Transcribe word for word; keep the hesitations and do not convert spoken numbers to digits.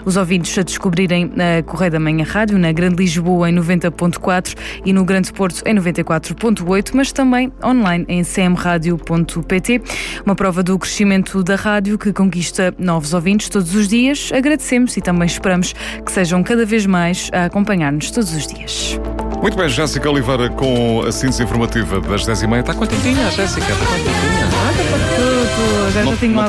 os ouvintes a descobrirem a Correio da Manhã Rádio, na Grande Lisboa em noventa ponto quatro e no Grande Porto em noventa e quatro ponto oito, mas também online em c m radio ponto p t. Uma prova do crescimento da rádio que conquista novos ouvintes todos os dias. Agradecemos e também esperamos que sejam cada vez mais a acompanhar-nos todos os dias. Muito bem, Jéssica Oliveira com a síntese informativa das dez e meia. Está contentinha, Jéssica? Está contentinha? Ah, está tudo. Já Não, já tenho não